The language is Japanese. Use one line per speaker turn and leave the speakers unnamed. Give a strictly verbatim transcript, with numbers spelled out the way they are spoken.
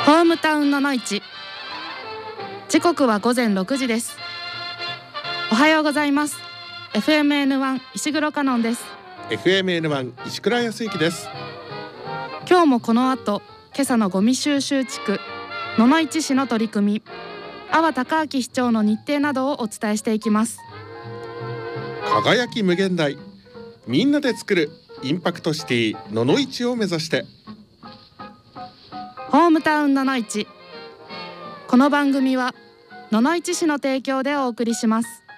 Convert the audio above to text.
ホームタウンのの市。時刻は午前ろくじです。おはようございます。 エフエムエヌワン 石黒香音です。
エフエムエヌワン 石倉康之です。
今日もこの後、今朝のゴミ収集地区野々市市の取り組み、阿波隆明市長の日程などをお伝えしていきます。
輝き無限大、みんなで作るインパクトシティ野々市を目指して。
ホームタウン野々市。この番組は野々市市の提供でお送りします。